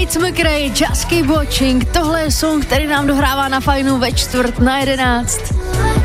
Tate McRae, Just Keep Watching, tohle je song, který nám dohrává na Fajnu ve 10:45.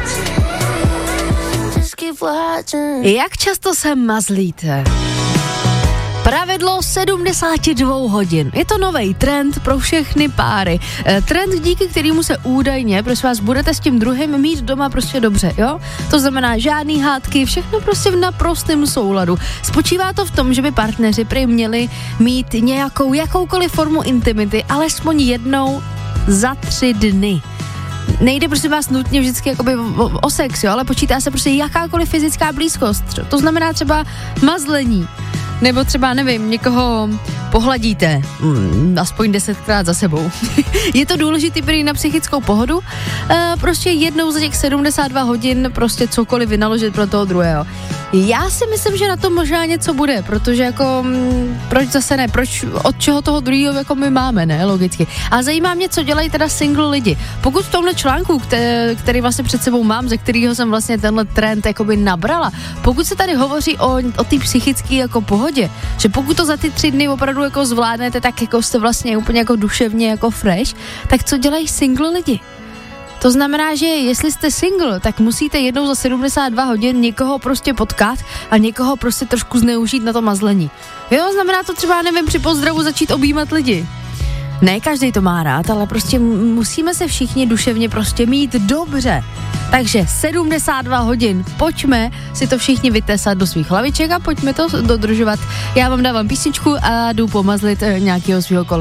Jak často se mazlíte? Pravidlo 72 hodin. Je to nový trend pro všechny páry. Trend, díky kterému se údajně, prosím vás, budete s tím druhým mít doma prostě dobře, jo? To znamená žádný hádky, všechno prostě v naprostém souladu. Spočívá to v tom, že by partneři prý měli mít jakoukoliv formu intimity, alespoň jednou za 3 dny. Nejde prostě vás nutně vždycky jakoby o sex, jo, ale počítá se prostě jakákoliv fyzická blízkost. To znamená třeba mazlení. Nebo třeba, nevím, někoho pohladíte, aspoň 10krát za sebou. Je to důležitý prý na psychickou pohodu, prostě jednou za těch 72 hodin prostě cokoliv vynaložit pro toho druhého. Já si myslím, že na to možná něco bude, protože jako, proč zase ne, od čeho toho druhého jako my máme, ne, logicky. A zajímá mě, co dělají teda single lidi. Pokud v tomhle článku, který vlastně před sebou mám, ze kterého jsem vlastně tenhle trend jakoby nabrala, pokud se tady hovoří o té psychické jako pohodě, že pokud to za ty 3 dny opravdu jako zvládnete, tak jako jste vlastně úplně jako duševně jako fresh, tak co dělají single lidi? To znamená, že jestli jste single, tak musíte jednou za 72 hodin někoho prostě potkat a někoho prostě trošku zneužít na to mazlení. Jo, znamená to třeba, nevím, při pozdravu začít objímat lidi. Ne každý to má rád, ale prostě musíme se všichni duševně prostě mít dobře. Takže 72 hodin, pojďme si to všichni vytesat do svých hlaviček a pojďme to dodržovat. Já vám dávám písničku a jdu pomazlit nějakého svého kolegy.